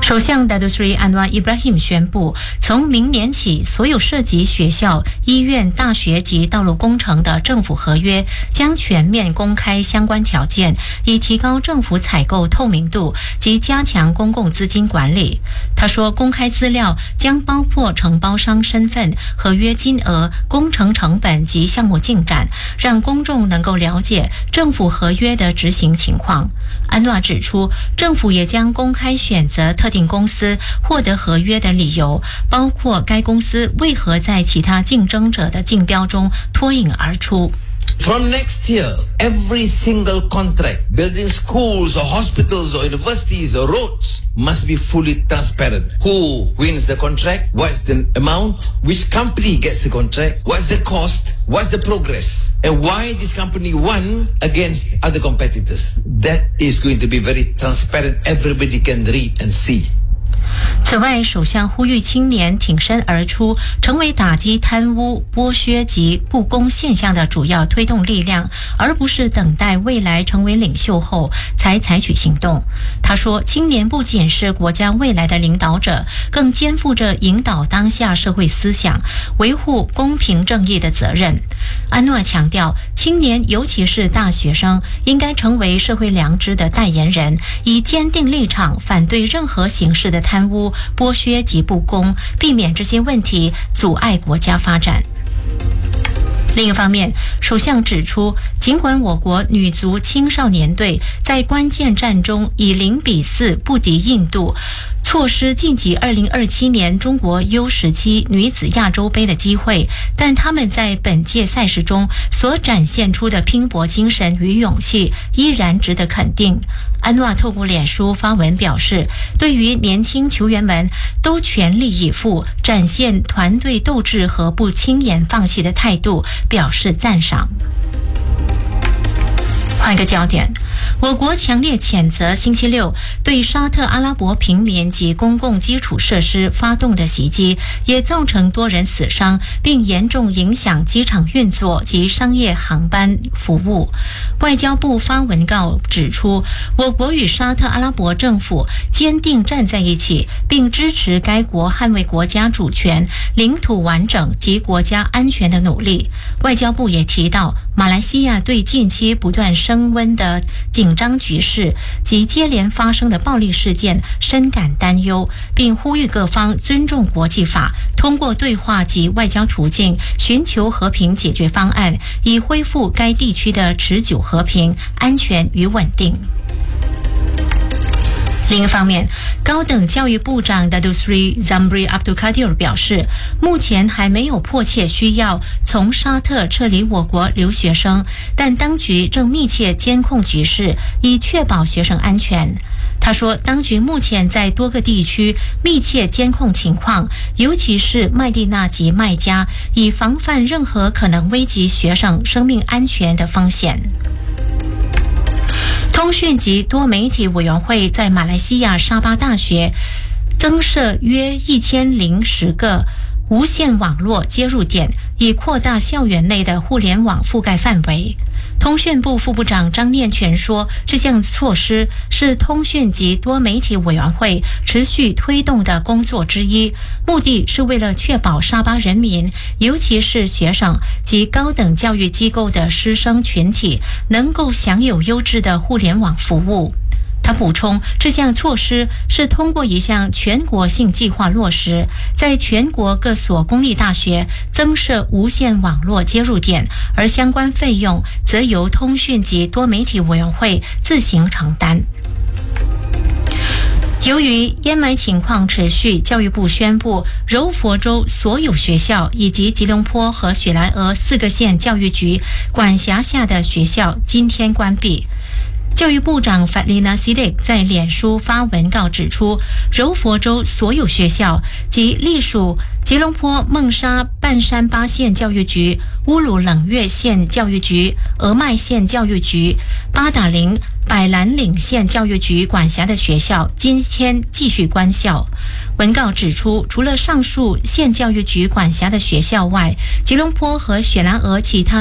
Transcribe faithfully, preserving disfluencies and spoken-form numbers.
首相 Datuk Seri Anwar Ibrahim 宣布，从明年起，所有涉及学校、医院、大学及道路工程的政府合约将全面公开相关条件，以提高政府采购透明度及加强公共资金管理。他说，公开资料将包括承包商身份、合约金额、工程成本及项目进展，让公众能够了解政府合约的执行情况。安诺指出，政府也将公开选择特定公司获得合约的理由，包括该公司为何在其他竞争者的竞标中脱颖而出。 From next year, every single contract, building schools or hospitals or universities or roads, must be fully transparent. Who wins the contract? What's the amount? Which company gets the contract? What's the cost? What's the progress? And why this company won against other competitors? That is going to be very transparent. Everybody can read and see. 此外，首相呼吁青年挺身而出，成为打击贪污、剥削及不公现象的主要推动力量，而不是等待未来成为领袖后才采取行动。他说，青年不仅是国家未来的领导者，更肩负着引导当下社会思想、维护公平正义的责任。安诺强调，青年尤其是大学生应该成为社会良知的代言人，以坚定立场反对任何形式的贪污、剥削及不公，避免这些问题阻碍国家发展。另一方面，首相指出，尽管我国女足青少年队在关键战中以零比四不敌印度，错失晋级二零二七年中国 U 十七 女子亚洲杯的机会，但他们在本届赛事中所展现出的拼搏精神与勇气依然值得肯定。安诺透过脸书发文表示，对于年轻球员们都全力以赴展现团队斗志和不轻言放弃的态度表示赞赏。换个焦点，我国强烈谴责星期六对沙特阿拉伯平民及公共基础设施发动的袭击，也造成多人死伤，并严重影响机场运作及商业航班服务。外交部发文告指出，我国与沙特阿拉伯政府坚定站在一起，并支持该国捍卫国家主权、领土完整及国家安全的努力。外交部也提到，马来西亚对近期不断升温的紧张局势及接连发生的暴力事件深感担忧，并呼吁各方尊重国际法，通过对话及外交途径寻求和平解决方案，以恢复该地区的持久和平、安全与稳定。另一方面，高等教育部长 Datuk Seri Zambry Abdul Kadir 表示，目前还没有迫切需要从沙特撤离我国留学生，但当局正密切监控局势，以确保学生安全。他说，当局目前在多个地区密切监控情况，尤其是麦地那及麦加，以防范任何可能危及学生生命安全的风险。通讯及多媒体委员会在马来西亚沙巴大学增设约一千零十个无线网络接入点，以扩大校园内的互联网覆盖范围。通讯部副部长张念权说，这项措施是通讯及多媒体委员会持续推动的工作之一，目的是为了确保沙巴人民，尤其是学生及高等教育机构的师生群体能够享有优质的互联网服务。他补充，这项措施是通过一项全国性计划落实，在全国各所公立大学增设无线网络接入点，而相关费用则由通讯及多媒体委员会自行承担。由于淹霾情况持续，教育部宣布柔佛州所有学校以及吉隆坡和雪兰莪四个县教育局管辖下的学校今天关闭。教育部长 Fadlina Siddiq 在脸书发文告指出，柔佛州所有学校及隶属吉隆坡孟沙半山巴县教育局、乌鲁冷月县教育局、俄麦县教育局、巴打林百兰岭县教育局管辖的学校今天继续关校。文告指出，除了上述县教育局管辖的学校外，吉隆坡和雪兰莪其他